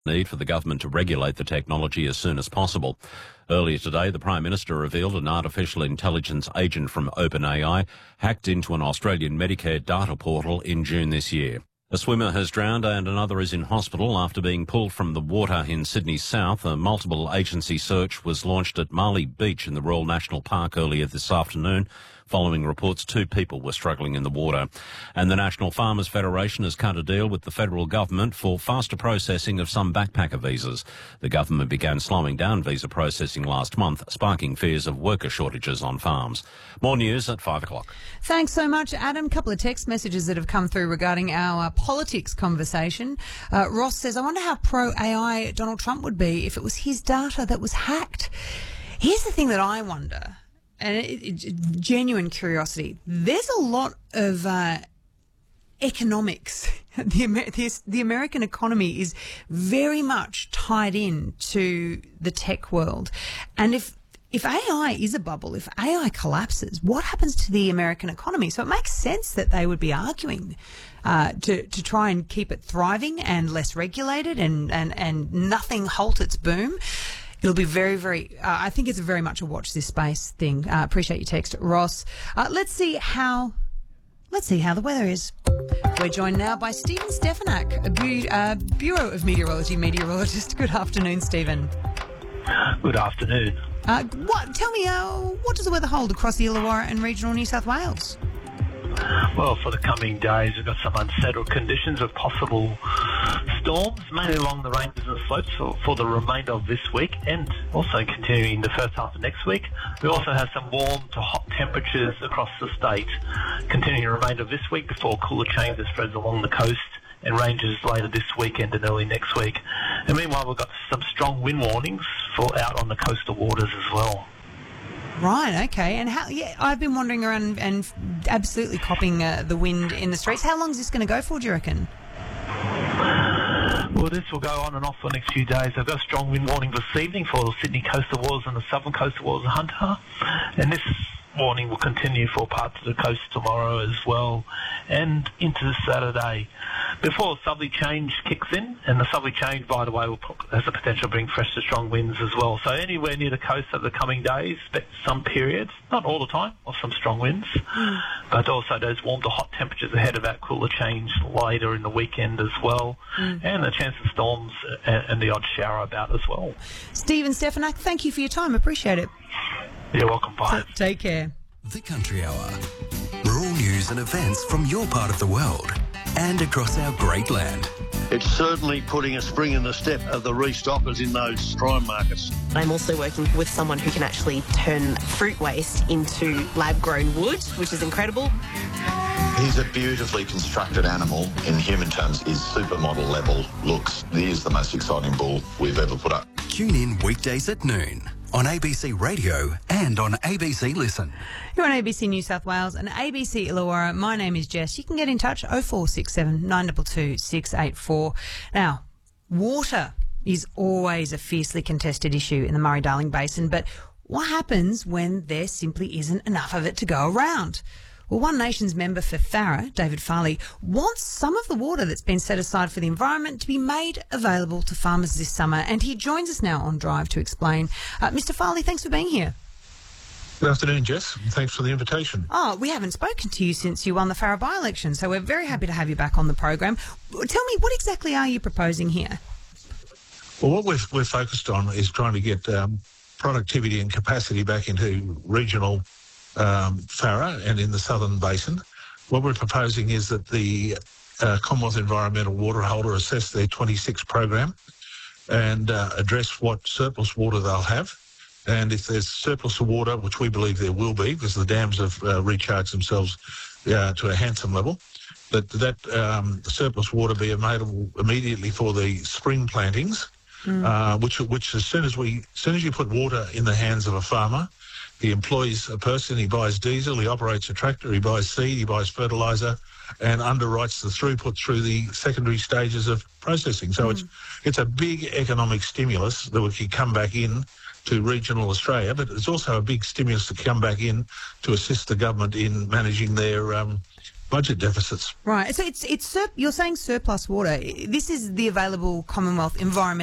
need for the government to regulate the technology as soon as possible. Earlier today, the Prime Minister revealed an artificial intelligence agent from OpenAI hacked into an Australian Medicare data portal in June this year. A swimmer has drowned and another is in hospital after being pulled from the water in Sydney's south. A multiple agency search was launched at Marley Beach in the Royal National Park earlier this afternoon, following reports 2 people were struggling in the water. And the National Farmers Federation has cut a deal with the federal government for faster processing of some backpacker visas. The government began slowing down visa processing last month, sparking fears of worker shortages on farms. More news at 5 o'clock. Thanks so much, Adam. Couple of text messages that have come through regarding our politics conversation. Ross says, I wonder how pro-AI Donald Trump would be if it was his data that was hacked. Here's the thing that I wonder, and it's genuine curiosity. There's a lot of economics. The American economy is very much tied in to the tech world. And if AI is a bubble, if AI collapses, what happens to the American economy? So it makes sense that they would be arguing to try and keep it thriving and less regulated and nothing halt its boom. It'll be very, very, I think it's very much a watch this space thing. Appreciate your text, Ross. Let's see how the weather is. We're joined now by Stephen Stefanak, a Bureau of Meteorology meteorologist. Good afternoon, Stephen. Good afternoon. Tell me, what does the weather hold across the Illawarra and regional New South Wales? Well, for the coming days, we've got some unsettled conditions with possible storms, mainly along the ranges and slopes for the remainder of this week and also continuing the first half of next week. We also have some warm to hot temperatures across the state, continuing the remainder of this week before cooler changes spreads along the coast and ranges later this weekend and early next week. And meanwhile, we've got some strong wind warnings for out on the coastal waters as well. Right, okay. And I've been wandering around and absolutely copping the wind in the streets. How long is this going to go for, do you reckon? Well, this will go on and off for the next few days. I've got a strong wind warning this evening for the Sydney coastal waters and the southern coastal waters of Hunter. And this warning will continue for parts of the coast tomorrow as well and into Saturday before a southerly change kicks in. And the southerly change, by the way, has the potential to bring fresh to strong winds as well. So anywhere near the coast over the coming days, expect some periods, not all the time, of some strong winds, but also those warm to hot temperatures ahead of that cooler change later in the weekend as well, and a chance of storms and the odd shower about as well. Stephen Stefanak, thank you for your time. Appreciate it. You're welcome. Bye. Take care. The Country Hour. Rural news and events from your part of the world and across our great land. It's certainly putting a spring in the step of the restockers in those prime markets. I'm also working with someone who can actually turn fruit waste into lab-grown wood, which is incredible. He's a beautifully constructed animal. In human terms, his supermodel level looks. He is the most exciting bull we've ever put up. Tune in weekdays at noon on ABC Radio and on ABC Listen. You're on ABC New South Wales and ABC Illawarra. My name is Jess. You can get in touch 0467 922 684. Now, water is always a fiercely contested issue in the Murray-Darling Basin, but what happens when there simply isn't enough of it to go around? Well, One Nation's member for Farrer, David Farley, wants some of the water that's been set aside for the environment to be made available to farmers this summer, and he joins us now on Drive to explain. Mr. Farley, thanks for being here. Good afternoon, Jess. Thanks for the invitation. Oh, we haven't spoken to you since you won the Farrer by-election, so we're very happy to have you back on the program. Tell me, what exactly are you proposing here? Well, what we're focused on is trying to get productivity and capacity back into regional Farrer and in the Southern Basin. What we're proposing is that the Commonwealth Environmental Water Holder assess their 26 program and address what surplus water they'll have. And if there's surplus of water, which we believe there will be, because the dams have recharged themselves to a handsome level, that surplus water be available immediately for the spring plantings, which as soon as you put water in the hands of a farmer, he employs a person, he buys diesel, he operates a tractor, he buys seed, he buys fertiliser, and underwrites the throughput through the secondary stages of processing. So it's a big economic stimulus that we could come back in to regional Australia, but it's also a big stimulus to come back in to assist the government in managing their budget deficits. Right. So you're saying surplus water. This is the available Commonwealth environmental